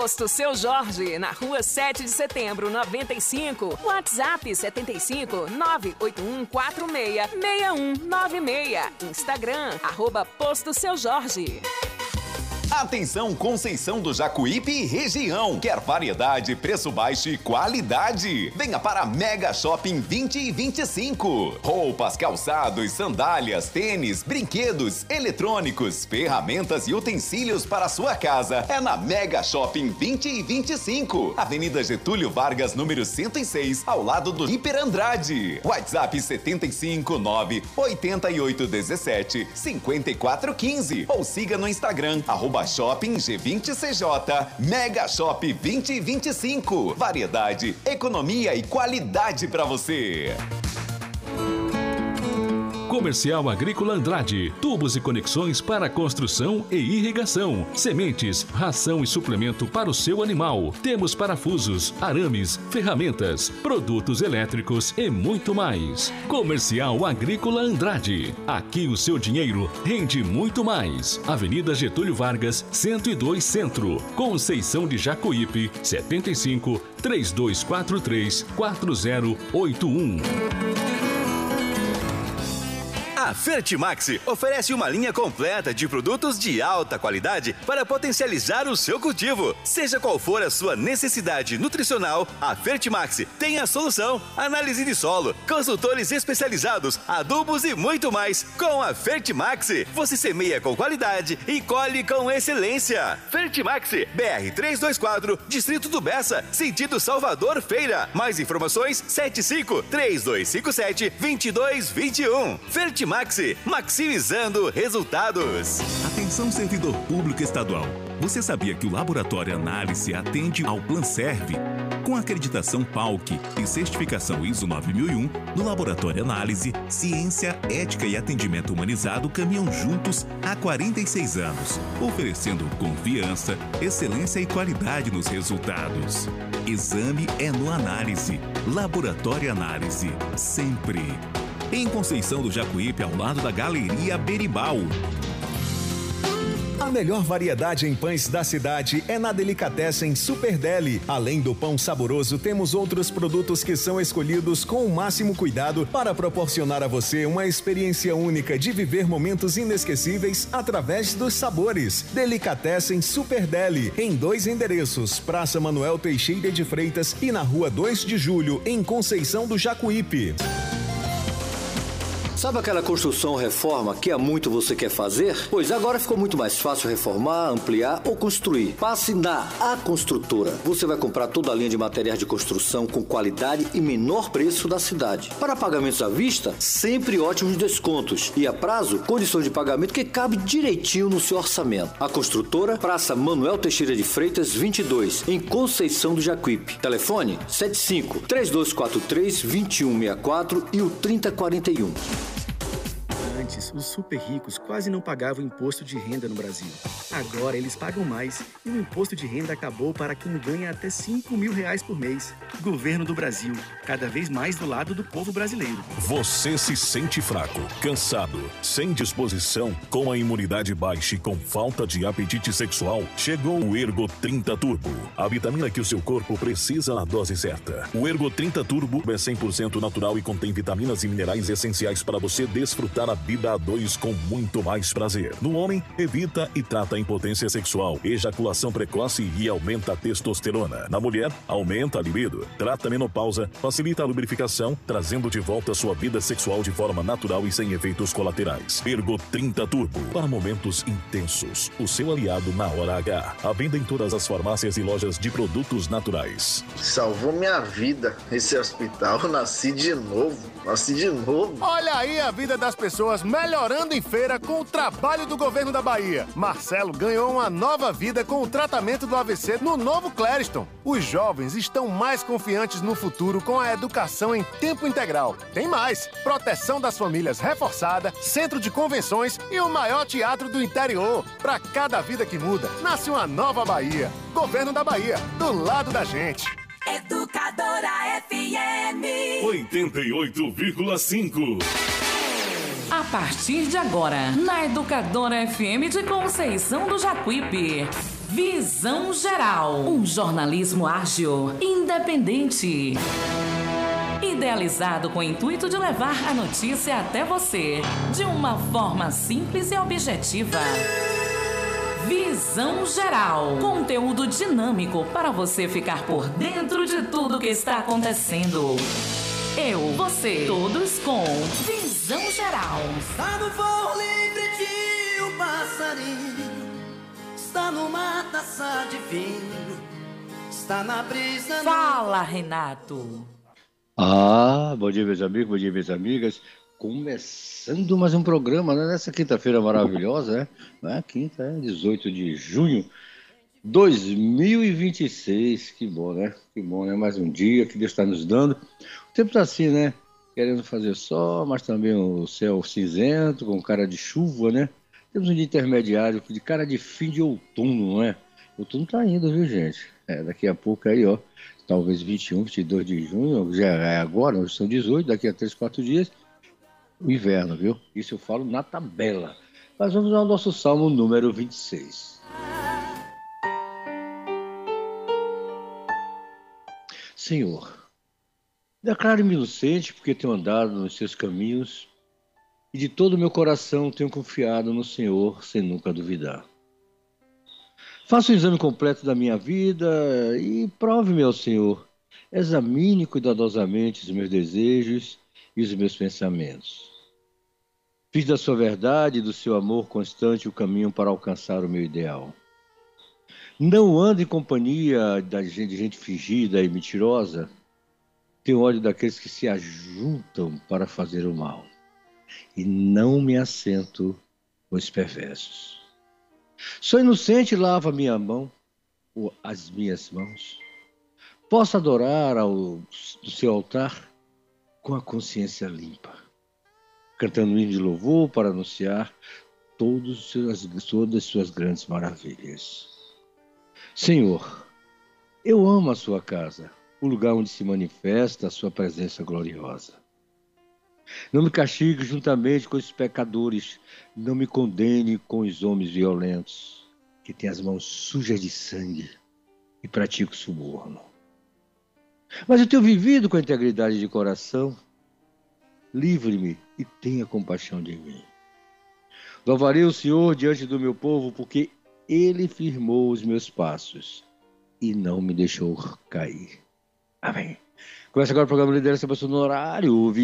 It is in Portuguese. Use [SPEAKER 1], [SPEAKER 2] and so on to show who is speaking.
[SPEAKER 1] Posto Seu Jorge, na rua 7 de setembro, 95. WhatsApp 75 98146 6196. Instagram, @Posto Seu Jorge.
[SPEAKER 2] Atenção, Conceição do Jacuípe e região. Quer variedade, preço baixo e qualidade? Venha para Mega Shopping 20 e 25. Roupas, calçados, sandálias, tênis, brinquedos, eletrônicos, ferramentas e utensílios para a sua casa. É na Mega Shopping 20 e 25. Avenida Getúlio Vargas, número 106, ao lado do Hiper Andrade. WhatsApp 75 98817 5415. Ou siga no Instagram, @Shopping G20CJ. Mega Shop 2025. Variedade, economia e qualidade para você.
[SPEAKER 3] Comercial Agrícola Andrade, tubos e conexões para construção e irrigação, sementes, ração e suplemento para o seu animal. Temos parafusos, arames, ferramentas, produtos elétricos e muito mais. Comercial Agrícola Andrade, aqui o seu dinheiro rende muito mais. Avenida Getúlio Vargas, 102 Centro, Conceição de Jacuípe, 75 3243 4081.
[SPEAKER 4] A Fertimax oferece uma linha completa de produtos de alta qualidade para potencializar o seu cultivo. Seja qual for a sua necessidade nutricional, a Fertimax tem a solução. Análise de solo, consultores especializados, adubos e muito mais. Com a Fertimax, você semeia com qualidade e colhe com excelência. Fertimax, BR 324, Distrito do Bessa, sentido Salvador Feira. Mais informações, 75-3257-2221. Fertimax, maximizando resultados.
[SPEAKER 5] Atenção, servidor público estadual. Você sabia que o Laboratório Análise atende ao Planserve? Com acreditação PALC e certificação ISO 9001, no Laboratório Análise, ciência, ética e atendimento humanizado caminham juntos há 46 anos, oferecendo confiança, excelência e qualidade nos resultados. Exame é no Análise. Laboratório Análise, sempre. Em Conceição do Jacuípe, ao lado da Galeria Beribau.
[SPEAKER 6] A melhor variedade em pães da cidade é na Delicatessen Super Deli. Além do pão saboroso, temos outros produtos que são escolhidos com o máximo cuidado para proporcionar a você uma experiência única de viver momentos inesquecíveis através dos sabores. Delicatessen Super Deli, em 2 endereços, Praça Manuel Teixeira de Freitas e na Rua 2 de Julho, em Conceição do Jacuípe.
[SPEAKER 7] Sabe aquela construção ou reforma que há muito você quer fazer? Pois agora ficou muito mais fácil reformar, ampliar ou construir. Passe na A Construtora. Você vai comprar toda a linha de materiais de construção com qualidade e menor preço da cidade. Para pagamentos à vista, sempre ótimos descontos. E a prazo, condições de pagamento que cabe direitinho no seu orçamento. A Construtora, Praça Manuel Teixeira de Freitas, 22, em Conceição do Jacuípe. Telefone 75-3243-2164 e o 3041.
[SPEAKER 8] Antes, os super ricos quase não pagavam imposto de renda no Brasil. Agora eles pagam mais e o imposto de renda acabou para quem ganha até R$5.000 por mês. Governo do Brasil, cada vez mais do lado do povo brasileiro.
[SPEAKER 9] Você se sente fraco, cansado, sem disposição, com a imunidade baixa e com falta de apetite sexual? Chegou o Ergo 30 Turbo, a vitamina que o seu corpo precisa na dose certa. O Ergo 30 Turbo é 100% natural e contém vitaminas e minerais essenciais para você desfrutar a vida a dois com muito mais prazer. No homem, evita e trata a impotência sexual, ejaculação precoce e aumenta a testosterona. Na mulher, aumenta a libido, trata a menopausa, facilita a lubrificação, trazendo de volta a sua vida sexual de forma natural e sem efeitos colaterais. Ergo 30 Turbo, para momentos intensos. O seu aliado na hora H. À venda em todas as farmácias e lojas de produtos naturais.
[SPEAKER 10] Salvou minha vida esse hospital. Eu nasci de novo. Olha aí a vida das pessoas melhorando em feira com o trabalho do governo da Bahia. Marcelo ganhou uma nova vida com o tratamento do AVC no novo Clériston. Os jovens estão mais confiantes no futuro com a educação em tempo integral. Tem mais: proteção das famílias reforçada, centro de convenções e o maior teatro do interior. Para cada vida que muda, nasce uma nova Bahia. Governo da Bahia, do lado da gente.
[SPEAKER 11] Educadora FM
[SPEAKER 9] 88,5.
[SPEAKER 11] A partir de agora, na Educadora FM de Conceição do Jacuípe,
[SPEAKER 12] Visão Geral, um jornalismo ágil, independente. Idealizado com o intuito de levar a notícia até você, de uma forma simples e objetiva. Visão Geral, conteúdo dinâmico para você ficar por dentro de tudo que está acontecendo. Eu, você, todos com Visão Geral.
[SPEAKER 13] Está no voo livre de um passarinho, está no mar taça de vinho, está na brisa.
[SPEAKER 12] Fala, Renato.
[SPEAKER 14] Bom dia, meus amigos, bom dia, minhas amigas. Começando mais um programa, né? Nessa quinta-feira maravilhosa, né? Quinta, 18 de junho de 2026. Que bom, né? Que bom, né? Mais um dia que Deus está nos dando. O tempo está assim, né? Querendo fazer sol, mas também o céu cinzento, com cara de chuva, né? Temos um dia intermediário, de cara de fim de outono, não é? O outono tá indo, viu, gente? Daqui a pouco aí, ó, talvez 21, 22 de junho, já é agora, hoje são 18, daqui a 3, 4 dias, o inverno, viu? Isso eu falo na tabela. Mas vamos ao nosso salmo número 26. Senhor, declaro-me inocente porque tenho andado nos seus caminhos e de todo o meu coração tenho confiado no Senhor sem nunca duvidar. Faça um exame completo da minha vida e prove-me ao Senhor. Examine cuidadosamente os meus desejos e os meus pensamentos. Fiz da sua verdade e do seu amor constante o caminho para alcançar o meu ideal. Não ando em companhia de gente fingida e mentirosa. Tenho ódio daqueles que se ajuntam para fazer o mal. E não me assento com os perversos. Sou inocente e lavo a minha mão, ou as minhas mãos. Posso adorar do seu altar com a consciência limpa, cantando um hino de louvor para anunciar todas as suas grandes maravilhas. Senhor, eu amo a sua casa, o lugar onde se manifesta a sua presença gloriosa. Não me castigue juntamente com os pecadores, não me condene com os homens violentos, que têm as mãos sujas de sangue e praticam suborno. Mas eu tenho vivido com integridade de coração. Livre-me e tenha compaixão de mim. Louvarei o Senhor diante do meu povo, porque Ele firmou os meus passos e não me deixou cair. Amém. Começa agora o programa Liderança Pessoal no horário.